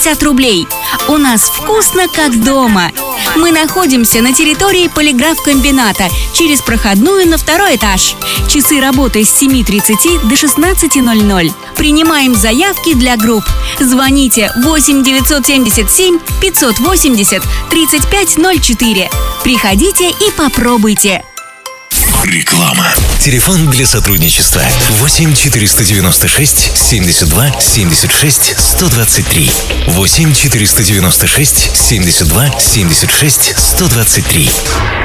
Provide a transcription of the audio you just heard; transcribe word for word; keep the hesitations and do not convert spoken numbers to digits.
пятьдесят рублей. У нас вкусно, как дома. Мы находимся на территории полиграф-комбината, через проходную на второй этаж. Часы работы с семи тридцати до шестнадцати ноль-ноль. Принимаем заявки для групп. Звоните восемь девятьсот семьдесят семь пятьсот восемьдесят тридцать пять ноль четыре. Приходите и попробуйте. Реклама. Телефон для сотрудничества восемь четыреста девяносто шесть семьдесят два семьдесят шесть сто двадцать три. восемь четыреста девяносто шесть семьдесят два семьдесят шесть сто двадцать три.